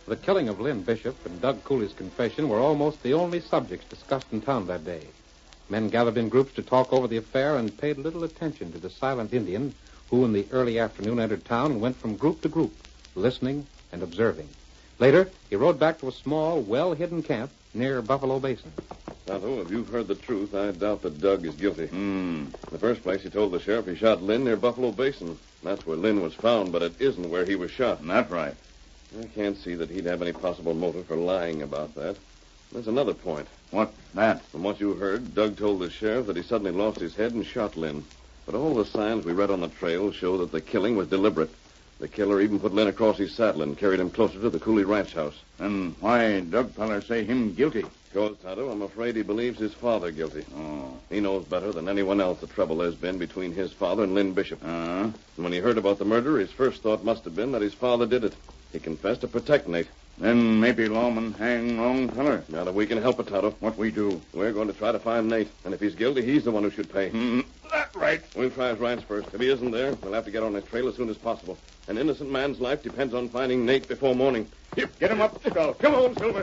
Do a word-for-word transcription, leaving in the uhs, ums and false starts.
The killing of Lynn Bishop and Doug Cooley's confession were almost the only subjects discussed in town that day. Men gathered in groups to talk over the affair and paid little attention to the silent Indian who in the early afternoon entered town and went from group to group, listening and observing. Later, he rode back to a small, well-hidden camp near Buffalo Basin. Tonto, if you've heard the truth, I doubt that Doug is guilty. Hmm. In the first place, he told the sheriff he shot Lynn near Buffalo Basin. That's where Lynn was found, but it isn't where he was shot. That's right. I can't see that he'd have any possible motive for lying about that. There's another point. What's that? From what you heard, Doug told the sheriff that he suddenly lost his head and shot Lynn. But all the signs we read on the trail show that the killing was deliberate. The killer even put Lynn across his saddle and carried him closer to the Cooley ranch house. And why Doug feller say him guilty? Because, Tonto, I'm afraid he believes his father guilty. Oh. He knows better than anyone else the trouble there's been between his father and Lynn Bishop. Uh-huh. And when he heard about the murder, his first thought must have been that his father did it. He confessed to protect Nate. Then maybe lawman hang wrong feller. Now that we can help it, Tonto. What we do? We're going to try to find Nate. And if he's guilty, he's the one who should pay. Mm, that's right. We'll try his ranch first. If he isn't there, we'll have to get on his trail as soon as possible. An innocent man's life depends on finding Nate before morning. Here, get him up, Skull. Come on, Silver.